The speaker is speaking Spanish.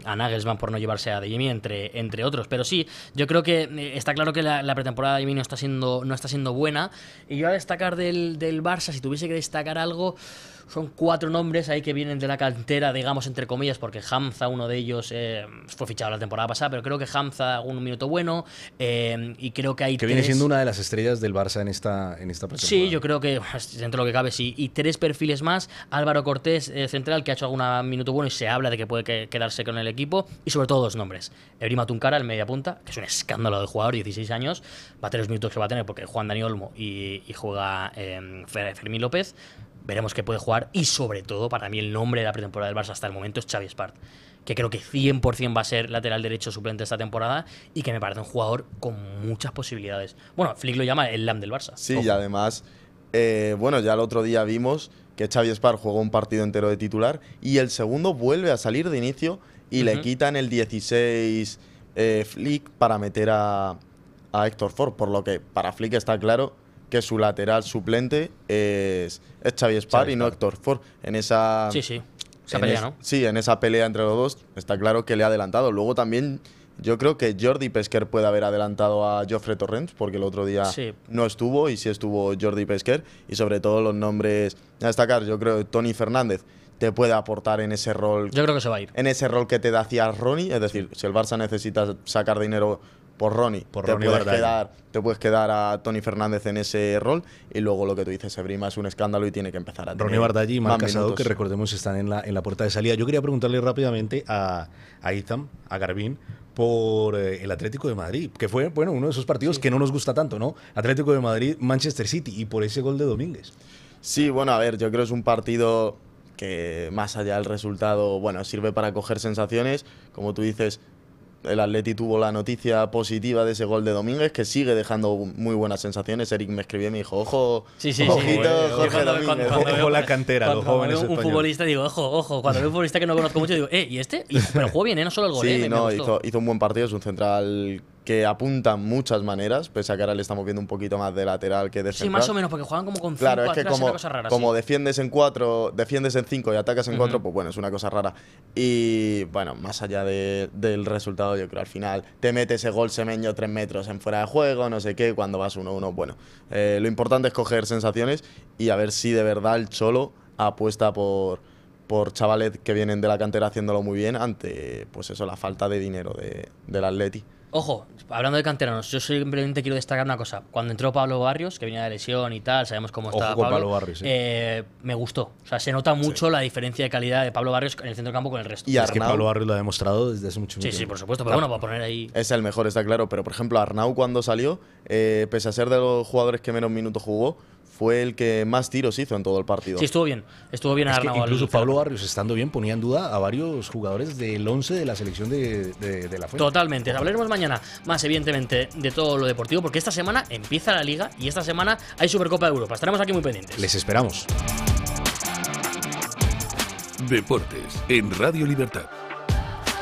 a Nagelsmann por no llevarse a Adeyemi, entre otros. Pero sí, yo creo que está claro que la pretemporada de Adeyemi no está siendo buena. Y yo a destacar del Barça, si tuviese que destacar algo, son 4 nombres ahí que vienen de la cantera, digamos, entre comillas, porque Hamza, uno de ellos, fue fichado la temporada pasada, pero creo que Hamza un minuto bueno, y creo que hay que viene siendo una de las estrellas del Barça en esta pretemporada. Sí, yo creo que dentro de lo que cabe sí. Y 3 perfiles más: Álvaro Cortés, central, que ha hecho algún minuto bueno y se habla de que puede quedarse con el equipo, y sobre todo 2 nombres: Ebrima Tunkara, el media punta, que es un escándalo de jugador, 16 años, va a tener los minutos que va a tener porque Juan Dani Olmo y juega Fermín López. Veremos qué puede jugar, y sobre todo, para mí el nombre de la pretemporada del Barça hasta el momento es Xavi Espart, que creo que 100% va a ser lateral derecho suplente esta temporada y que me parece un jugador con muchas posibilidades. Bueno, Flick lo llama el LAM del Barça. Sí, y además, bueno, ya el otro día vimos que Xavi Espart jugó un partido entero de titular y el segundo vuelve a salir de inicio y le quitan el 16 Flick para meter a Héctor Ford, por lo que para Flick está claro que su lateral suplente es Xavi Espart y no Héctor Ford. En esa... Sí. Esa pelea, ¿no? Sí, en esa pelea entre los dos está claro que le ha adelantado. Luego también yo creo que Jordi Pesquer puede haber adelantado a Jofre Torrents, porque el otro día no estuvo, y sí estuvo Jordi Pesquer. Y sobre todo los nombres a destacar, yo creo que Toni Fernández te puede aportar en ese rol. Yo creo que se va a ir. En ese rol que te hacía Ronnie, es decir, si el Barça necesita sacar dinero por Ronnie, te puedes quedar a Toni Fernández en ese rol, y luego lo que tú dices, Ebrima es un escándalo y tiene que empezar a tener Ronnie Bardaggi y Marc Casado, minutos. que recordemos están en la puerta de salida. Yo quería preguntarle rápidamente a Itham, a Garbín, por el Atlético de Madrid, que fue uno de esos partidos que no nos gusta tanto, ¿no? Atlético de Madrid, Manchester City, y por ese gol de Domínguez. Sí, bueno, a ver, yo creo que es un partido que más allá del resultado, bueno, sirve para coger sensaciones. Como tú dices, el Atleti tuvo la noticia positiva de ese gol de Domínguez, que sigue dejando muy buenas sensaciones. Eric me escribió y me dijo, ojito, Jorge Domínguez. Ojo la cantera, los jóvenes españoles. Un futbolista, digo, ojo. Cuando veo un futbolista que no conozco mucho, digo, ¿y este? Pero jugó bien, no solo el gol. Sí, hizo un buen partido, es un central que apunta muchas maneras, pese a que ahora le estamos viendo un poquito más de lateral que de central. Sí, más o menos, porque juegan como con 5 claro, es que atrás, es una cosa rara. Como defiendes en 4, defiendes en 5 y atacas en 4, pues bueno, es una cosa rara. Y bueno, más allá del resultado, yo creo al final te mete ese gol Semeño 3 metros en fuera de juego, no sé qué, cuando vas 1-1, bueno. Lo importante es coger sensaciones y a ver si de verdad el Cholo apuesta por chavales que vienen de la cantera haciéndolo muy bien ante, pues eso, la falta de dinero del Atleti. Ojo, hablando de canteranos, yo simplemente quiero destacar una cosa. Cuando entró Pablo Barrios, que venía de lesión y tal, sabemos cómo está Pablo Barrios, me gustó. O sea, se nota mucho la diferencia de calidad de Pablo Barrios en el centro del campo con el resto. Y es que Pablo Barrios lo ha demostrado desde hace mucho tiempo. Sí, por supuesto, pero bueno, para poner ahí... Es el mejor, está claro, pero por ejemplo Arnau cuando salió, pese a ser de los jugadores que menos minutos jugó, fue el que más tiros hizo en todo el partido. Sí, estuvo bien Arnau. Incluso Pablo Barrios, estando bien, ponía en duda a varios jugadores del 11 de la selección de la Fuente. Totalmente. Hablaremos mañana más, evidentemente, de todo lo deportivo, porque esta semana empieza la Liga y esta semana hay Supercopa de Europa. Estaremos aquí muy pendientes. Les esperamos. Deportes en Radio Libertad.